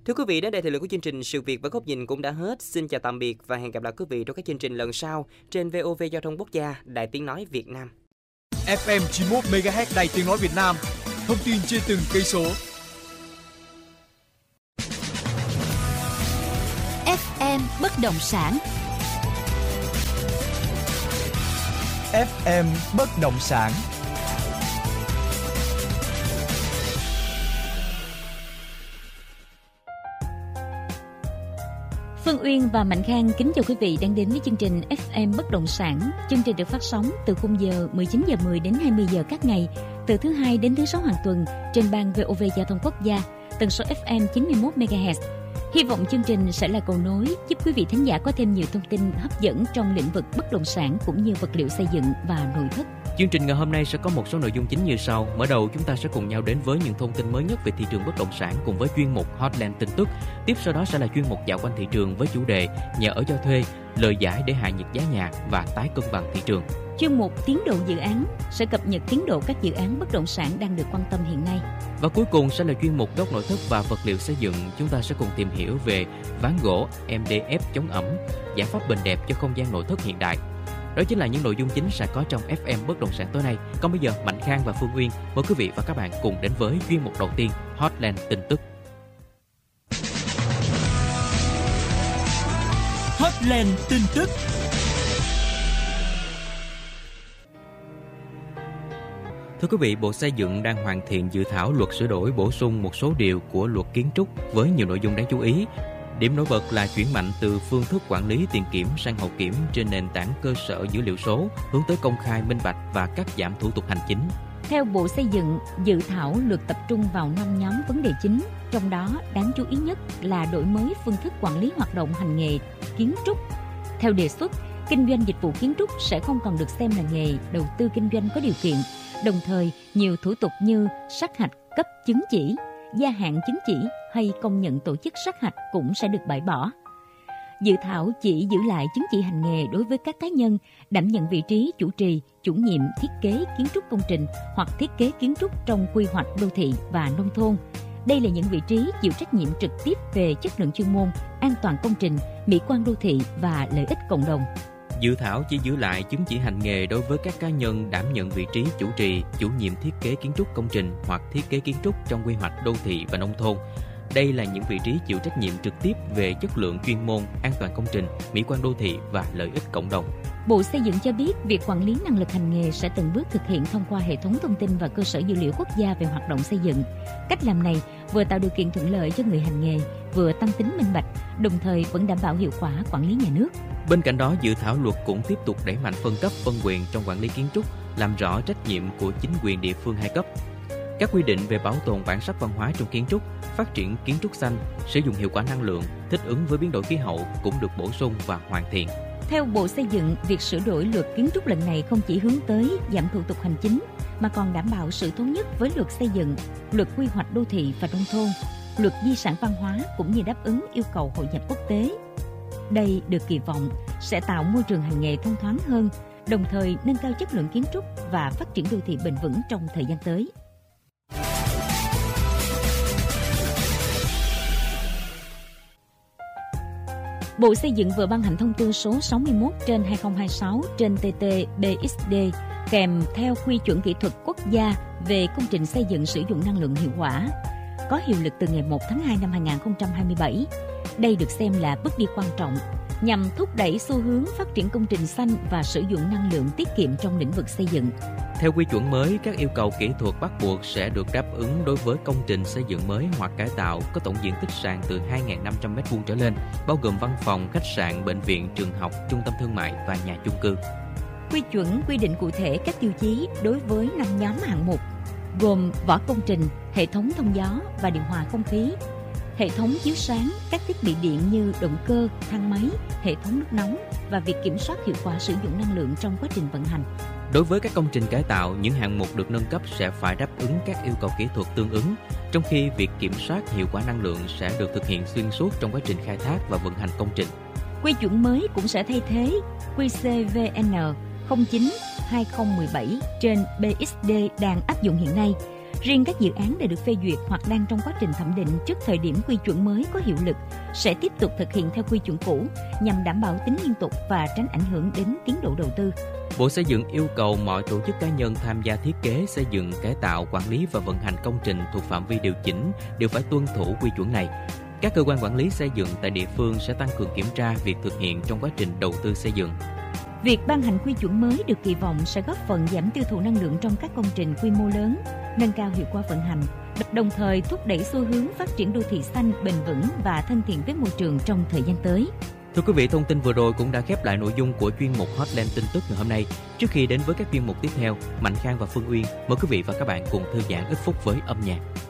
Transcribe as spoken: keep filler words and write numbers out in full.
Thưa quý vị, đến đây thời lượng của chương trình Sự Việc và Góc Nhìn cũng đã hết. Xin chào tạm biệt và hẹn gặp lại quý vị trong các chương trình lần sau trên vê o vê Giao thông Quốc gia, Đài Tiếng nói Việt Nam. ép em chín mươi mốt mê ga héc Đài Tiếng nói Việt Nam. Thông tin trên từng cây số. ép em bất động sản. ép em bất động sản. Phương Uyên và Mạnh Khang kính chào quý vị đang đến với chương trình ép em bất động sản. Chương trình được phát sóng từ khung giờ mười chín giờ mười đến hai mươi giờ các ngày, từ thứ hai đến thứ sáu hàng tuần trên ban vê o vê Giao thông Quốc gia, tần số ép em chín mươi mốt mê ga héc. Hy vọng chương trình sẽ là cầu nối giúp quý vị thính giả có thêm nhiều thông tin hấp dẫn trong lĩnh vực bất động sản cũng như vật liệu xây dựng và nội thất. Chương trình ngày hôm nay sẽ có một số nội dung chính như sau. Mở đầu chúng ta sẽ cùng nhau đến với những thông tin mới nhất về thị trường bất động sản cùng với chuyên mục Hotline tin tức. Tiếp sau đó sẽ là chuyên mục dạo quanh thị trường với chủ đề nhà ở cho thuê, lời giải để hạ nhiệt giá nhà và tái cân bằng thị trường. Chuyên mục tiến độ dự án sẽ cập nhật tiến độ các dự án bất động sản đang được quan tâm hiện nay. Và cuối cùng sẽ là chuyên mục góc nội thất và vật liệu xây dựng. Chúng ta sẽ cùng tìm hiểu về ván gỗ em đê ép chống ẩm, giải pháp bền đẹp cho không gian nội thất hiện đại. Đó chính là những nội dung chính sẽ có trong ép em bất động sản tối nay. Còn bây giờ Mạnh Khang và Phương Uyên mời quý vị và các bạn cùng đến với chuyên mục đầu tiên, Hotline tin tức. Hotline tin tức. Thưa quý vị, Bộ Xây dựng đang hoàn thiện dự thảo luật sửa đổi bổ sung một số điều của luật kiến trúc với nhiều nội dung đáng chú ý. Điểm nổi bật là chuyển mạnh từ phương thức quản lý tiền kiểm sang hậu kiểm trên nền tảng cơ sở dữ liệu số, hướng tới công khai, minh bạch và cắt giảm thủ tục hành chính. Theo Bộ Xây dựng, dự thảo luật tập trung vào năm nhóm vấn đề chính, trong đó đáng chú ý nhất là đổi mới phương thức quản lý hoạt động hành nghề kiến trúc. Theo đề xuất, kinh doanh dịch vụ kiến trúc sẽ không còn được xem là nghề đầu tư kinh doanh có điều kiện. Đồng thời, nhiều thủ tục như sát hạch cấp chứng chỉ, gia hạn chứng chỉ hay công nhận tổ chức sát hạch cũng sẽ được bãi bỏ. Dự thảo chỉ giữ lại chứng chỉ hành nghề đối với các cá nhân đảm nhận vị trí chủ trì, chủ nhiệm thiết kế kiến trúc công trình hoặc thiết kế kiến trúc trong quy hoạch đô thị và nông thôn. Đây là những vị trí chịu trách nhiệm trực tiếp về chất lượng chuyên môn, an toàn công trình, mỹ quan đô thị và lợi ích cộng đồng. Dự thảo chỉ giữ lại chứng chỉ hành nghề đối với các cá nhân đảm nhận vị trí chủ trì, chủ nhiệm thiết kế kiến trúc công trình hoặc thiết kế kiến trúc trong quy hoạch đô thị và nông thôn. Đây là những vị trí chịu trách nhiệm trực tiếp về chất lượng chuyên môn, an toàn công trình, mỹ quan đô thị và lợi ích cộng đồng. Bộ Xây dựng cho biết việc quản lý năng lực hành nghề sẽ từng bước thực hiện thông qua hệ thống thông tin và cơ sở dữ liệu quốc gia về hoạt động xây dựng. Cách làm này vừa tạo điều kiện thuận lợi cho người hành nghề, vừa tăng tính minh bạch, đồng thời vẫn đảm bảo hiệu quả quản lý nhà nước. Bên cạnh đó, dự thảo luật cũng tiếp tục đẩy mạnh phân cấp phân quyền trong quản lý kiến trúc, làm rõ trách nhiệm của chính quyền địa phương hai cấp. Các quy định về bảo tồn bản sắc văn hóa trong kiến trúc, phát triển kiến trúc xanh, sử dụng hiệu quả năng lượng, thích ứng với biến đổi khí hậu cũng được bổ sung và hoàn thiện. Theo Bộ Xây dựng, việc sửa đổi luật kiến trúc lần này không chỉ hướng tới giảm thủ tục hành chính, mà còn đảm bảo sự thống nhất với luật xây dựng, luật quy hoạch đô thị và nông thôn, luật di sản văn hóa cũng như đáp ứng yêu cầu hội nhập quốc tế. Đây được kỳ vọng sẽ tạo môi trường hành nghề thông thoáng hơn, đồng thời nâng cao chất lượng kiến trúc và phát triển đô thị bền vững trong thời gian tới. Bộ Xây dựng vừa ban hành thông tư số sáu mươi mốt trên hai không hai sáu trên T T B X D kèm theo quy chuẩn kỹ thuật quốc gia về công trình xây dựng sử dụng năng lượng hiệu quả, có hiệu lực từ ngày một tháng hai năm hai không hai bảy. Đây được xem là bước đi quan trọng nhằm thúc đẩy xu hướng phát triển công trình xanh và sử dụng năng lượng tiết kiệm trong lĩnh vực xây dựng. Theo quy chuẩn mới, các yêu cầu kỹ thuật bắt buộc sẽ được đáp ứng đối với công trình xây dựng mới hoặc cải tạo có tổng diện tích sàn từ hai nghìn năm trăm mét vuông trở lên, bao gồm văn phòng, khách sạn, bệnh viện, trường học, trung tâm thương mại và nhà chung cư. Quy chuẩn quy định cụ thể các tiêu chí đối với năm nhóm hạng mục, gồm vỏ công trình, hệ thống thông gió và điều hòa không khí, hệ thống chiếu sáng, các thiết bị điện như động cơ, thang máy, hệ thống nước nóng và việc kiểm soát hiệu quả sử dụng năng lượng trong quá trình vận hành. Đối với các công trình cải tạo, những hạng mục được nâng cấp sẽ phải đáp ứng các yêu cầu kỹ thuật tương ứng, trong khi việc kiểm soát hiệu quả năng lượng sẽ được thực hiện xuyên suốt trong quá trình khai thác và vận hành công trình. Quy chuẩn mới cũng sẽ thay thế Quy C V N không chín hai không một bảy trên B X D đang áp dụng hiện nay, Riêng các dự án đã được phê duyệt hoặc đang trong quá trình thẩm định trước thời điểm quy chuẩn mới có hiệu lực sẽ tiếp tục thực hiện theo quy chuẩn cũ nhằm đảm bảo tính liên tục và tránh ảnh hưởng đến tiến độ đầu tư. Bộ Xây dựng yêu cầu mọi tổ chức cá nhân tham gia thiết kế, xây dựng, cải tạo, quản lý và vận hành công trình thuộc phạm vi điều chỉnh đều phải tuân thủ quy chuẩn này. Các cơ quan quản lý xây dựng tại địa phương sẽ tăng cường kiểm tra việc thực hiện trong quá trình đầu tư xây dựng. Việc ban hành quy chuẩn mới được kỳ vọng sẽ góp phần giảm tiêu thụ năng lượng trong các công trình quy mô lớn, nâng cao hiệu quả vận hành, đồng thời thúc đẩy xu hướng phát triển đô thị xanh, bền vững và thân thiện với môi trường trong thời gian tới. Thưa quý vị, thông tin vừa rồi cũng đã khép lại nội dung của chuyên mục Hotline tin tức ngày hôm nay. Trước khi đến với các chuyên mục tiếp theo, Mạnh Khang và Phương Uyên mời quý vị và các bạn cùng thư giãn ít phút với âm nhạc.